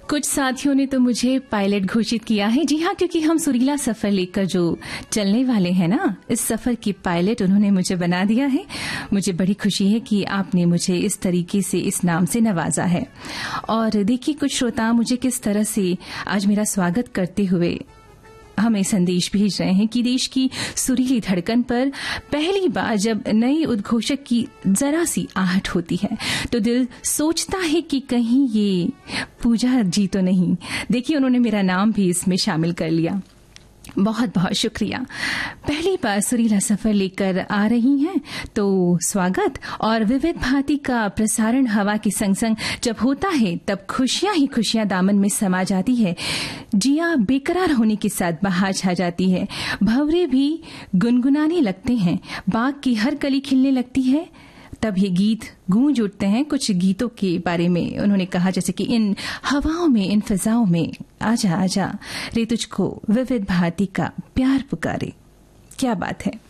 कुछ साथियों ने तो मुझे पायलट घोषित किया है। जी हाँ, क्योंकि हम सुरीला सफर लेकर जो चलने वाले हैं ना, इस सफर की पायलट उन्होंने मुझे बना दिया है। मुझे बड़ी खुशी है कि आपने मुझे इस तरीके से इस नाम से नवाजा है। और देखिए, कुछ श्रोता मुझे किस तरह से आज मेरा स्वागत करते हुए हमें संदेश भेज रहे हैं कि देश की सुरीली धड़कन पर पहली बार जब नई उद्घोषक की जरा सी आहट होती है तो दिल सोचता है कि कहीं ये पूजा जी तो नहीं। देखिए, उन्होंने मेरा नाम भी इसमें शामिल कर लिया। बहुत बहुत शुक्रिया। पहली बार सुरीला सफर लेकर आ रही हैं तो स्वागत। और विविध भांति का प्रसारण हवा के संग संग जब होता है तब खुशियां ही खुशियां दामन में समा जाती है। जिया बेकरार होने के साथ बाहर छा जाती है। भंवरे भी गुनगुनाने लगते हैं। बाग की हर कली खिलने लगती है। तब ये गीत गूंज उठते हैं। कुछ गीतों के बारे में उन्होंने कहा, जैसे कि इन हवाओं में, इन फिजाओं में आजा आजा रे तुझको विविध भांति का प्यार पुकारे। क्या बात है।